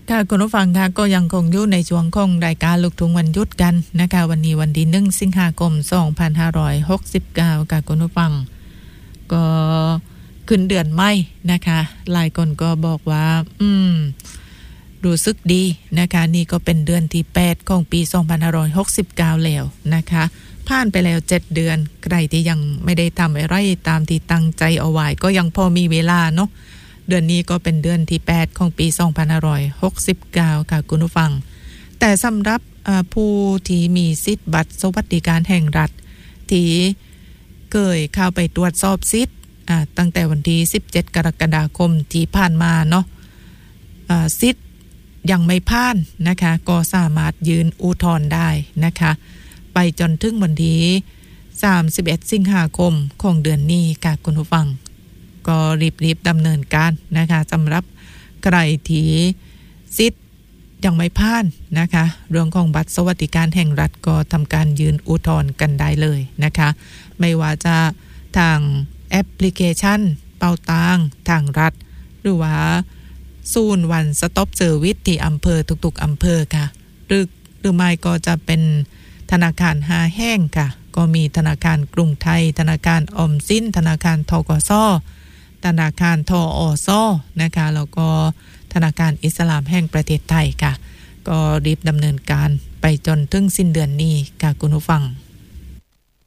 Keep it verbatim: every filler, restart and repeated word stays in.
ค่ะคุณผู้ฟังค่ะก็ยังคงอยู่ในช่วงของรายการลูกทุ่งวันหยุดกันนะคะวันนี้วันที่หนึ่งสิงหาคมสองพันห้าร้อยหกสิบเก้าค่ะคุณผู้ฟังก็ขึ้นเดือนใหม่นะคะหลายคนก็บอกว่าอืมรู้สึกดีนะคะนี่ก็เป็นเดือนที่แปดของปีสองพันห้าร้อยหกสิบเก้าแล้วนะคะผ่านไปแล้วเจ็ดเดือนใครที่ยังไม่ได้ทำอะไรตามที่ตั้งใจเอาไว้ก็ยังพอมีเวลาเนาะเดือนนี้ก็เป็นเดือนที่แปดของปีสองพันห้าร้อยหกสิบเก้าค่ะคุณผู้ฟังแต่สำหรับผู้ที่มีสิทธิ์บัตรสวัสดิการแห่งรัฐที่เคยเข้าไปตรวจสอบสิทธิ์ตั้งแต่วันที่สิบเจ็ดกรกฎาคมที่ผ่านมาเนาะสิทธิ์ยังไม่ผ่านนะคะก็สามารถยื่นอุทธรณ์ได้นะคะไปจนถึงวันที่สามสิบเอ็ดสิงหาคมของเดือนนี้ค่ะคุณผู้ฟังก็รีบๆดำเนินการนะคะสำหรับใครที่สิทธิ์ยังไม่ผ่านนะคะเรื่องของบัตรสวัสดิการแห่งรัฐก็ทำการยื่นอุทธรณ์กันได้เลยนะคะไม่ว่าจะทางแอปพลิเคชันเป๋าตังทางรัฐหรือว่าศูนย์วันสต็อปเซอร์วิสที่อำเภอทุกๆอำเภอค่ะหรือหรือไม่ก็จะเป็นธนาคารหาแห้งค่ะก็มีธนาคารกรุงไทยธนาคารออมสินธนาคารธกส.ธนาคารทอส.นะคะแล้วก็ธนาคารอิสลามแห่งประเทศไทยค่ะก็รีบดำเนินการไปจนถึงสิ้นเดือนนี้ค่ะคุณผู้ฟัง